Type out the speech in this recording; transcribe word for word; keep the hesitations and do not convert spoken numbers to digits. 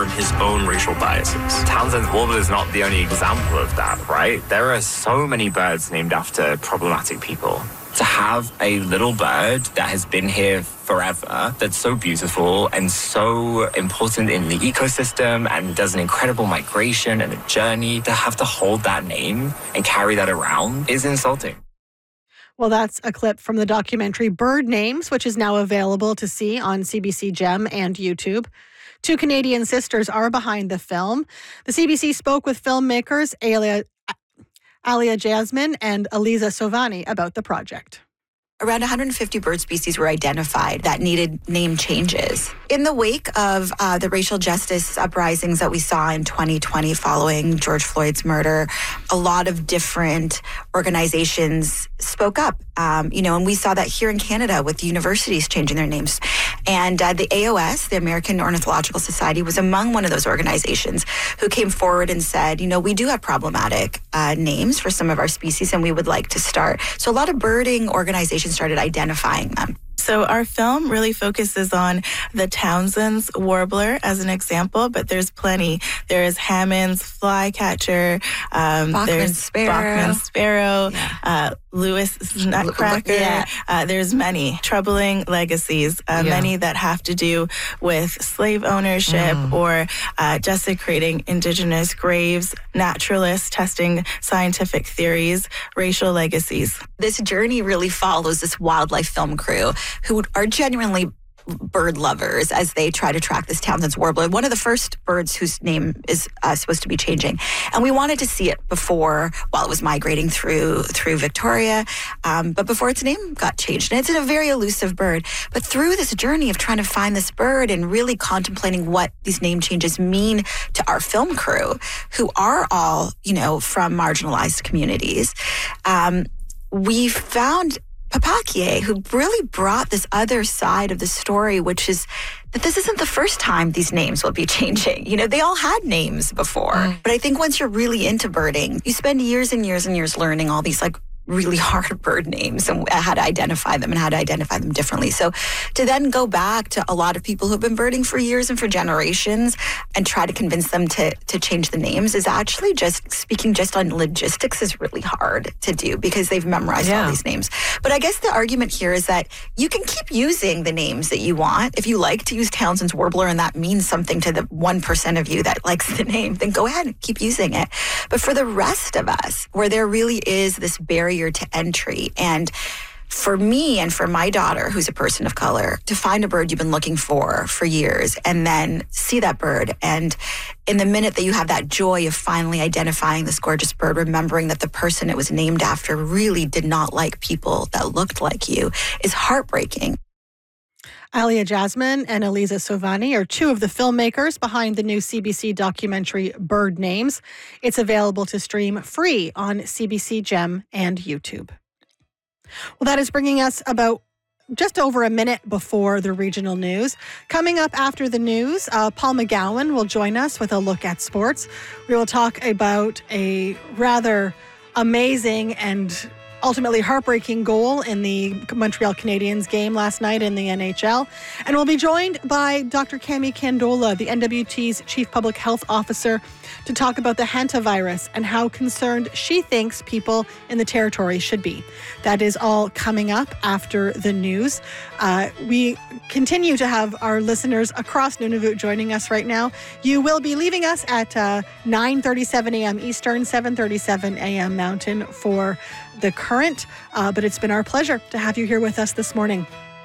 unlearn his own racial biases. Townsend's warbler is not the only example of that, right? There are so many birds named after problematic people. To have a little bird that has been here forever, that's so beautiful and so important in the ecosystem and does an incredible migration and a journey, to have to hold that name and carry that around is insulting. Well, that's a clip from the documentary Bird Names, which is now available to see on C B C Gem and YouTube. Two Canadian sisters are behind the film. The C B C spoke with filmmakers Alia Alia Jasmine and Eliza Sovani about the project. Around one hundred fifty bird species were identified that needed name changes. In the wake of uh, the racial justice uprisings that we saw in twenty twenty following George Floyd's murder, a lot of different organizations spoke up. Um, you know, and we saw that here in Canada with universities changing their names. And uh, the A O S, the American Ornithological Society, was among one of those organizations who came forward and said, you know, we do have problematic uh, names for some of our species and we would like to start. So a lot of birding organizations started identifying them. So our film really focuses on the Townsend's warbler as an example, but there's plenty. There's Hammond's flycatcher. Um, Bachman's there's sparrow. Bachman's sparrow. Yeah. Uh, Lewis's nutcracker. Yeah. Uh, there's many troubling legacies, uh, Yeah. many that have to do with slave ownership Mm. or uh, desecrating Indigenous graves, naturalists testing scientific theories, racial legacies. This journey really follows this wildlife film crew who are genuinely bird lovers as they try to track this Townsend's warbler, one of the first birds whose name is uh, supposed to be changing. And we wanted to see it before, while it was migrating through through Victoria, um, but before its name got changed. And it's a very elusive bird. But through this journey of trying to find this bird and really contemplating what these name changes mean to our film crew, who are all, you know, from marginalized communities, um, we found Papakie, who really brought this other side of the story, which is that this isn't the first time these names will be changing. You know, they all had names before. Mm. But I think once you're really into birding, you spend years and years and years learning all these like really hard bird names and how to identify them and how to identify them differently. So to then go back to a lot of people who've been birding for years and for generations and try to convince them to to change the names is actually just, speaking just on logistics, is really hard to do because they've memorized yeah. all these names. But I guess the argument here is that you can keep using the names that you want. If you like to use Townsend's warbler and that means something to the one percent of you that likes the name, then go ahead and keep using it. But for the rest of us, where there really is this barrier to entry, and for me and for my daughter, who's a person of color, to find a bird you've been looking for for years and then see that bird, and in the minute that you have that joy of finally identifying this gorgeous bird, remembering that the person it was named after really did not like people that looked like you, is heartbreaking. Alia Jasmine and Eliza Sovani are two of the filmmakers behind the new C B C documentary Bird Names. It's available to stream free on C B C Gem and YouTube. Well, that is bringing us about just over a minute before the regional news. Coming up after the news, uh, Paul McGowan will join us with a look at sports. We will talk about a rather amazing and ultimately heartbreaking goal in the Montreal Canadiens game last night in the N H L. And we'll be joined by Doctor Cami Candola, the N W T's Chief Public Health Officer, to talk about the hantavirus and how concerned she thinks people in the territory should be. That is all coming up after the news. Uh, we continue to have our listeners across Nunavut joining us right now. You will be leaving us at uh, nine thirty-seven a.m. Eastern, seven thirty-seven a.m. Mountain for The Current, uh, but it's been our pleasure to have you here with us this morning.